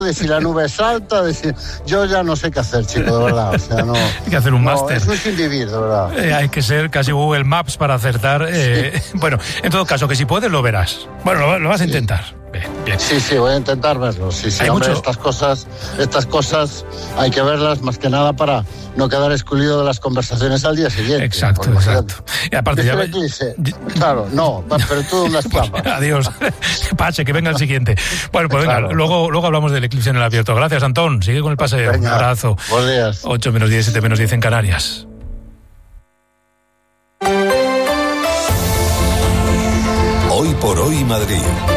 de si la nube es alta, de si... Yo ya no sé qué hacer, chico, de verdad. O sea, no... Hay que hacer un máster. Es un sin vivir, de verdad. Hay que ser casi Google Maps para acertar. Bueno, en todo caso, que si puedes lo verás. Bueno, lo vas a intentar. Bien. Sí, voy a intentar verlo. Sí, hombre, estas cosas hay que verlas más que nada para no quedar excluido de las conversaciones al día siguiente. Exacto. Y aparte ya... Claro, no, pero tú unas trampas. Adiós. Pase, que venga el siguiente. Bueno, pues venga, claro. Luego hablamos del eclipse en el abierto. Gracias, Antón. Sigue con el paseo. Venga, un abrazo. Buenos días. 8 menos 10, 7 menos 10 en Canarias. Hoy por hoy Madrid.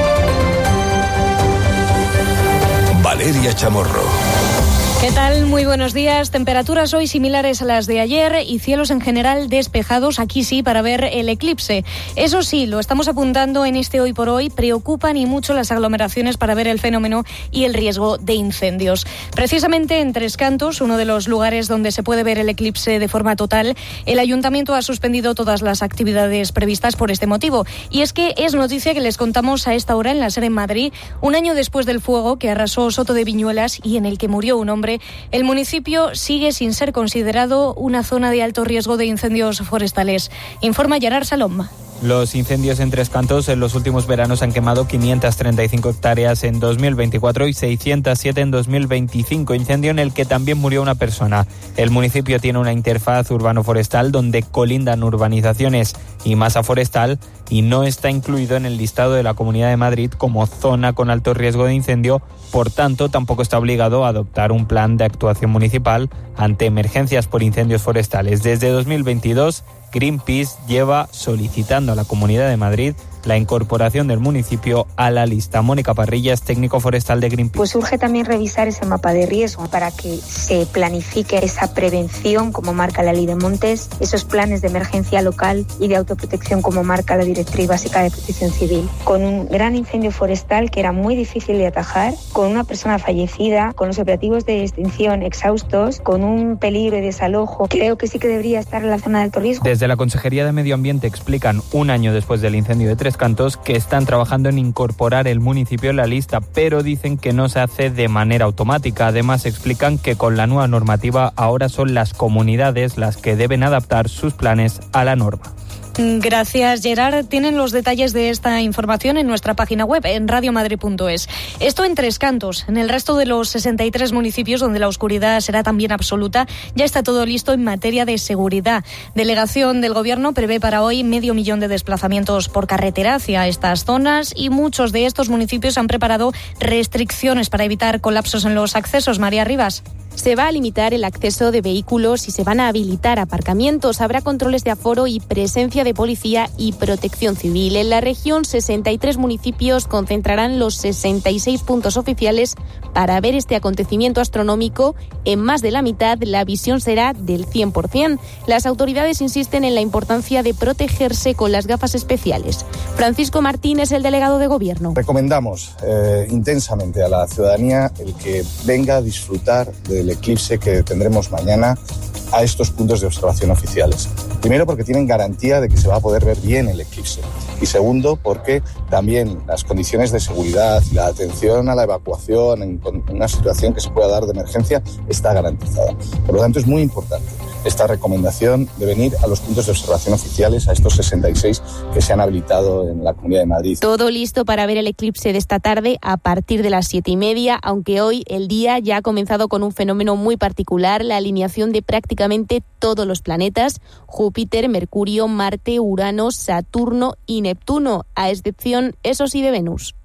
Valeria Chamorro. ¿Qué tal? Muy buenos días. Temperaturas hoy similares a las de ayer y cielos en general despejados, aquí sí, para ver el eclipse. Eso sí, lo estamos apuntando en este Hoy por Hoy, preocupan y mucho las aglomeraciones para ver el fenómeno y el riesgo de incendios. Precisamente en Tres Cantos, uno de los lugares donde se puede ver el eclipse de forma total, el Ayuntamiento ha suspendido todas las actividades previstas por este motivo. Y es que es noticia que les contamos a esta hora en la SER en Madrid, un año después del fuego que arrasó Soto de Viñuelas y en el que murió un hombre. El municipio sigue sin ser considerado una zona de alto riesgo de incendios forestales. Informa Gerard Salom. Los incendios en Tres Cantos en los últimos veranos han quemado 535 hectáreas en 2024 y 607 en 2025, incendio en el que también murió una persona. El municipio tiene una interfaz urbano-forestal donde colindan urbanizaciones y masa forestal y no está incluido en el listado de la Comunidad de Madrid como zona con alto riesgo de incendio, por tanto tampoco está obligado a adoptar un plan de actuación municipal ante emergencias por incendios forestales. Desde 2022, Greenpeace lleva solicitando a la Comunidad de Madrid la incorporación del municipio a la lista. Mónica Parrilla es técnico forestal de Greenpeace. Pues urge también revisar ese mapa de riesgo para que se planifique esa prevención como marca la Ley de Montes, esos planes de emergencia local y de autoprotección como marca la Directriz Básica de Protección Civil. Con un gran incendio forestal que era muy difícil de atajar, con una persona fallecida, con los operativos de extinción exhaustos, con un peligro de desalojo, creo que sí que debería estar en la zona de alto riesgo. Desde la Consejería de Medio Ambiente explican, un año después del incendio de Tres Cantos, que están trabajando en incorporar el municipio en la lista, pero dicen que no se hace de manera automática. Además, explican que con la nueva normativa ahora son las comunidades las que deben adaptar sus planes a la norma. Gracias, Gerard. Tienen los detalles de esta información en nuestra página web, en radiomadrid.es. Esto en Tres Cantos. En el resto de los 63 municipios donde la oscuridad será también absoluta, ya está todo listo en materia de seguridad. Delegación del Gobierno prevé para hoy 500.000 de desplazamientos por carretera hacia estas zonas y muchos de estos municipios han preparado restricciones para evitar colapsos en los accesos. María Rivas. Se va a limitar el acceso de vehículos y se van a habilitar aparcamientos. Habrá controles de aforo y presencia de policía y protección civil. En la región, 63 municipios concentrarán los 66 puntos oficiales para ver este acontecimiento astronómico. En más de la mitad, la visión será del 100%. Las autoridades insisten en la importancia de protegerse con las gafas especiales. Francisco Martín es el delegado de Gobierno. Recomendamos intensamente a la ciudadanía el que venga a disfrutar del eclipse que tendremos mañana a estos puntos de observación oficiales. Primero, porque tienen garantía de que se va a poder ver bien el eclipse. Y segundo, porque también las condiciones de seguridad y la atención a la evacuación en una situación que se pueda dar de emergencia está garantizada. Por lo tanto, es muy importante esta recomendación de venir a los puntos de observación oficiales, a estos 66 que se han habilitado en la Comunidad de Madrid. Todo listo para ver el eclipse de esta tarde a partir de las 7:30, aunque hoy el día ya ha comenzado con un fenómeno muy particular, la alineación de prácticamente todos los planetas, Júpiter, Mercurio, Marte, Urano, Saturno y Neptuno, a excepción, eso sí, de Venus.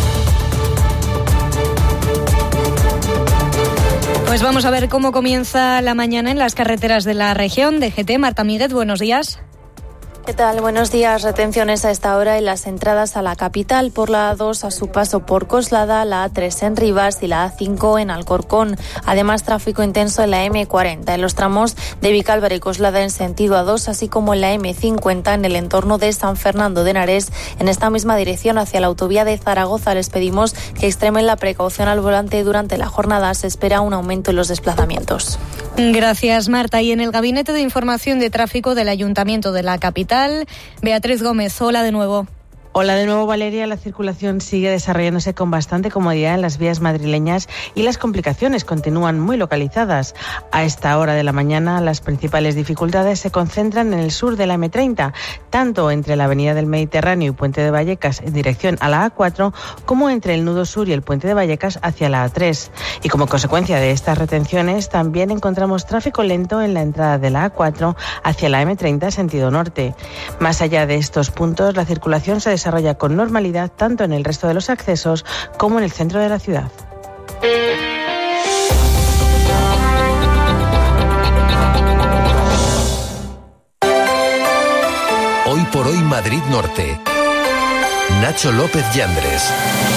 Pues vamos a ver cómo comienza la mañana en las carreteras de la región. DGT, Marta Míguez, buenos días. ¿Qué tal? Buenos días. Retenciones a esta hora en las entradas a la capital por la A2 a su paso por Coslada, la A3 en Rivas y la A5 en Alcorcón. Además, tráfico intenso en la M40 en los tramos de Vicálvaro y Coslada en sentido A2, así como en la M50 en el entorno de San Fernando de Henares. En esta misma dirección hacia la autovía de Zaragoza les pedimos que extremen la precaución al volante. Durante la jornada se espera un aumento en los desplazamientos. Gracias, Marta. Y en el Gabinete de Información de Tráfico del Ayuntamiento de la capital, Beatriz Gómez, hola de nuevo. Hola de nuevo, Valeria. La circulación sigue desarrollándose con bastante comodidad en las vías madrileñas y las complicaciones continúan muy localizadas. A esta hora de la mañana, las principales dificultades se concentran en el sur de la M30, tanto entre la Avenida del Mediterráneo y Puente de Vallecas en dirección a la A4, como entre el nudo sur y el Puente de Vallecas hacia la A3. Y como consecuencia de estas retenciones, también encontramos tráfico lento en la entrada de la A4 hacia la M30 sentido norte. Más allá de estos puntos, la circulación se desarrolla con normalidad tanto en el resto de los accesos como en el centro de la ciudad. Hoy por hoy Madrid Norte. Nacho López Yandres.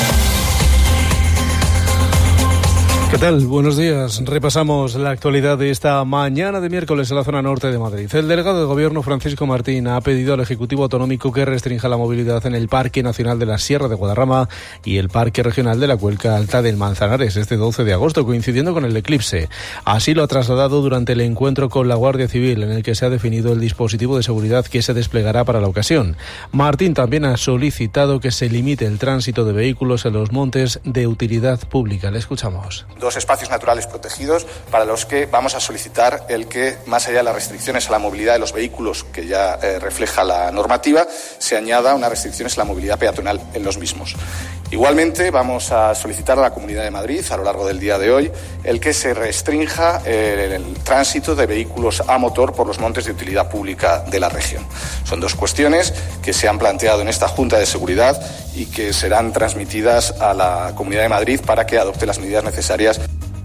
¿Qué tal? Buenos días. Repasamos la actualidad de esta mañana de miércoles en la zona norte de Madrid. El delegado de Gobierno, Francisco Martín, ha pedido al Ejecutivo Autonómico que restrinja la movilidad en el Parque Nacional de la Sierra de Guadarrama y el Parque Regional de la Cuenca Alta del Manzanares este 12 de agosto, coincidiendo con el eclipse. Así lo ha trasladado durante el encuentro con la Guardia Civil, en el que se ha definido el dispositivo de seguridad que se desplegará para la ocasión. Martín también ha solicitado que se limite el tránsito de vehículos en los montes de utilidad pública. Le escuchamos. 2 espacios naturales protegidos para los que vamos a solicitar el que, más allá de las restricciones a la movilidad de los vehículos que ya refleja la normativa, se añada unas restricciones a la movilidad peatonal en los mismos. Igualmente, vamos a solicitar a la Comunidad de Madrid, a lo largo del día de hoy, el que se restrinja el tránsito de vehículos a motor por los montes de utilidad pública de la región. Son 2 cuestiones que se han planteado en esta Junta de Seguridad y que serán transmitidas a la Comunidad de Madrid para que adopte las medidas necesarias.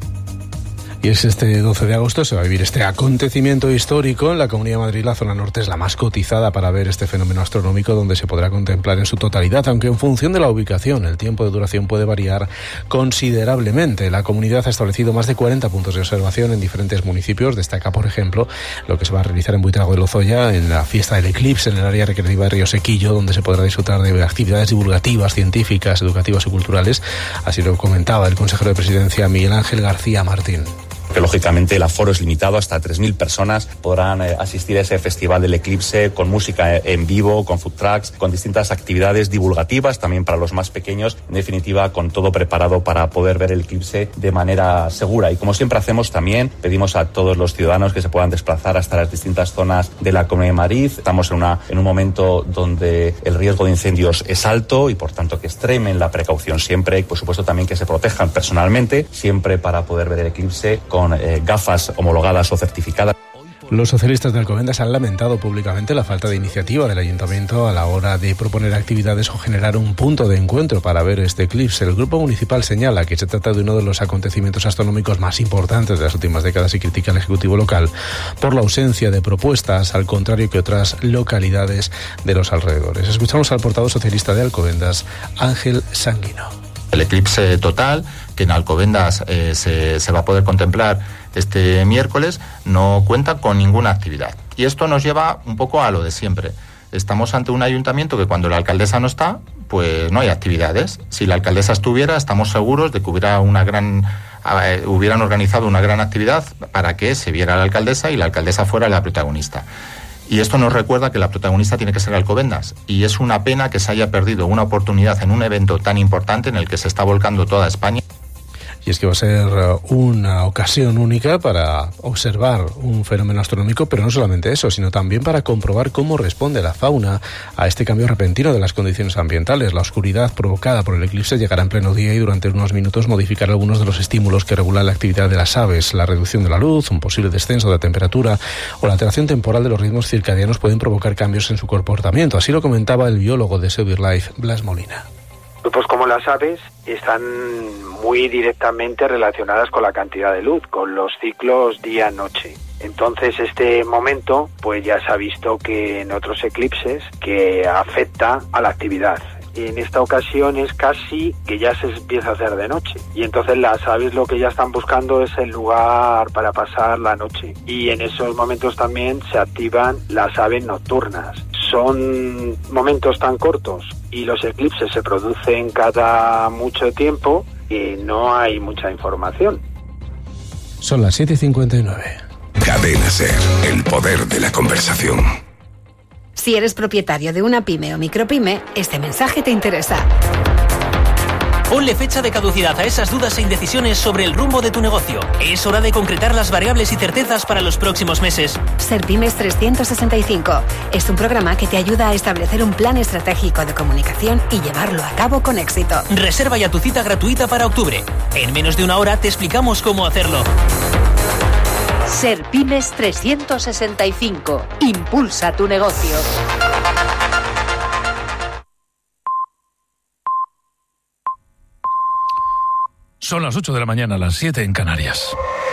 Y es este 12 de agosto, se va a vivir este acontecimiento histórico. En la Comunidad de Madrid, la zona norte es la más cotizada para ver este fenómeno astronómico, donde se podrá contemplar en su totalidad, aunque en función de la ubicación, el tiempo de duración puede variar considerablemente. La comunidad ha establecido más de 40 puntos de observación en diferentes municipios. Destaca, por ejemplo, lo que se va a realizar en Buitrago de Lozoya, en la fiesta del eclipse, en el área recreativa de Río Sequillo, donde se podrá disfrutar de actividades divulgativas, científicas, educativas y culturales. Así lo comentaba el consejero de Presidencia, Miguel Ángel García Martín. Que lógicamente el aforo es limitado, hasta 3.000 personas podrán asistir a ese festival del eclipse con música en vivo, con food trucks, con distintas actividades divulgativas también para los más pequeños, en definitiva con todo preparado para poder ver el eclipse de manera segura. Y como siempre hacemos, también pedimos a todos los ciudadanos que se puedan desplazar hasta las distintas zonas de la Comunidad de Madrid. Estamos en un momento donde el riesgo de incendios es alto y por tanto que extremen la precaución siempre y por supuesto también que se protejan personalmente siempre para poder ver el eclipse con gafas homologadas o certificadas. Los socialistas de Alcobendas han lamentado públicamente la falta de iniciativa del ayuntamiento a la hora de proponer actividades o generar un punto de encuentro para ver este eclipse. El grupo municipal señala que se trata de uno de los acontecimientos astronómicos más importantes de las últimas décadas y critica al Ejecutivo local por la ausencia de propuestas, al contrario que otras localidades de los alrededores. Escuchamos al portavoz socialista de Alcobendas, Ángel Sanguino. El eclipse total, que en Alcobendas se va a poder contemplar este miércoles, no cuenta con ninguna actividad. Y esto nos lleva un poco a lo de siempre. Estamos ante un ayuntamiento que cuando la alcaldesa no está, pues no hay actividades. Si la alcaldesa estuviera, estamos seguros de que hubieran organizado una gran actividad para que se viera la alcaldesa y la alcaldesa fuera la protagonista. Y esto nos recuerda que la protagonista tiene que ser Alcobendas. Y es una pena que se haya perdido una oportunidad en un evento tan importante en el que se está volcando toda España. Y es que va a ser una ocasión única para observar un fenómeno astronómico, pero no solamente eso, sino también para comprobar cómo responde la fauna a este cambio repentino de las condiciones ambientales. La oscuridad provocada por el eclipse llegará en pleno día y durante unos minutos modificará algunos de los estímulos que regulan la actividad de las aves. La reducción de la luz, un posible descenso de la temperatura o la alteración temporal de los ritmos circadianos pueden provocar cambios en su comportamiento. Así lo comentaba el biólogo de SeoBirdLife, Blas Molina. Grupos como las aves están muy directamente relacionadas con la cantidad de luz, con los ciclos día-noche. Entonces este momento pues ya se ha visto que en otros eclipses que afecta a la actividad. En esta ocasión es casi que ya se empieza a hacer de noche y entonces las aves lo que ya están buscando es el lugar para pasar la noche y en esos momentos también se activan las aves nocturnas. Son momentos tan cortos y los eclipses se producen cada mucho tiempo y no hay mucha información. Son las 7:59. Cadena SER, el poder de la conversación. Si eres propietario de una pyme o micropyme, este mensaje te interesa. Ponle fecha de caducidad a esas dudas e indecisiones sobre el rumbo de tu negocio. Es hora de concretar las variables y certezas para los próximos meses. Serpymes 365 es un programa que te ayuda a establecer un plan estratégico de comunicación y llevarlo a cabo con éxito. Reserva ya tu cita gratuita para octubre. En menos de una hora te explicamos cómo hacerlo. Serpymes 365. Impulsa tu negocio. Son las 8 de la mañana, las 7 en Canarias.